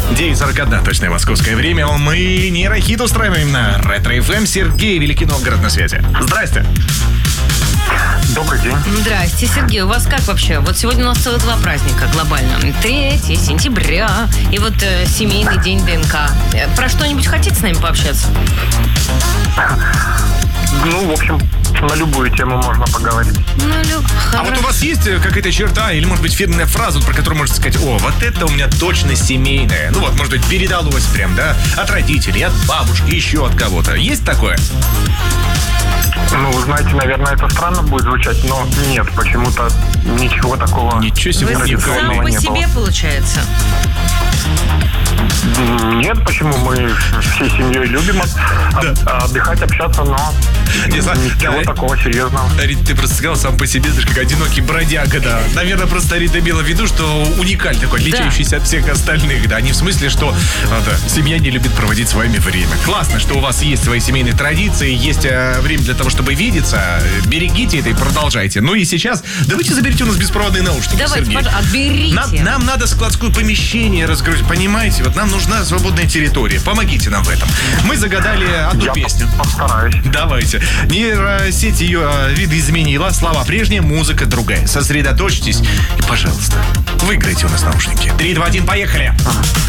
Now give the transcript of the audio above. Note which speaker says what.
Speaker 1: 9:41, точное московское время. Мы нейрохит устраиваем на Ретро-ФМ. Сергей, Великий Новгород, на связи. Здрасте.
Speaker 2: Добрый день.
Speaker 3: Здрасте, Сергей. У вас как вообще? Вот сегодня у нас целых два праздника глобально. 3 сентября и вот семейный день ДНК. Про что-нибудь хотите с нами пообщаться?
Speaker 2: Ну, в общем, на любую тему можно поговорить.
Speaker 1: А вот у вас есть какая-то черта или, может быть, фирменная фраза, про которую можете сказать: о, вот это у меня точно семейное. Ну вот, может быть, передалось прям, да, от родителей, от бабушки, еще от кого-то. Есть такое?
Speaker 2: Ну, вы знаете, наверное, это странно будет звучать, но нет, почему-то ничего такого.
Speaker 1: Ничего себе.
Speaker 3: Вы сам по себе, получается?
Speaker 2: Нет, почему? Мы всей семьей любим отдыхать, общаться, но ничего такого серьезного.
Speaker 1: Рит, ты просто сказал сам по себе, ты же как одинокий бродяга, да. Наверное, просто Рита имела в виду, что уникальный такой, отличающийся от всех остальных, да. Не в смысле, что семья не любит проводить с вами время. Классно, что у вас есть свои семейные традиции, есть время для того, чтобы видеться. Берегите это и продолжайте. Ну и сейчас давайте заберите у нас беспроводные наушники,
Speaker 3: давайте,
Speaker 1: Сергей.
Speaker 3: отберите.
Speaker 1: Нам надо складское помещение разгрузить, понимаете? Вот нам нужна свободная территория. Помогите нам в этом. Мы загадали одну песню.
Speaker 2: Постараюсь.
Speaker 1: Давайте. Нейросеть ее видоизменила. Слова прежняя, музыка другая. Сосредоточьтесь и, пожалуйста, выиграйте у нас наушники. 3, 2, 1, поехали!